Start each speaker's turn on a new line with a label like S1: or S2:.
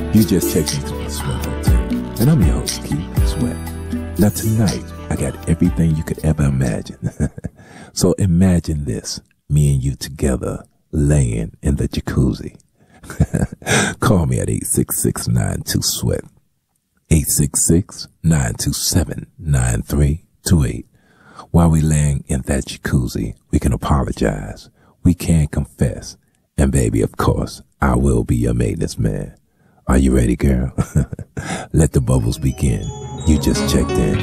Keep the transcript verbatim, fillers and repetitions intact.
S1: You just checked into the Sweat Hotel, and I'm your host, Keith Sweat. Now tonight, I got everything you could ever imagine. So imagine this, me and you together, laying in the jacuzzi. Call me at eight six six, nine two, SWEAT, eight six six, nine two seven, nine three two eight. While we laying in that jacuzzi, we can apologize, we can confess, and baby, of course, I will be your maintenance man. Are you ready, girl? Let the bubbles begin. You just checked in.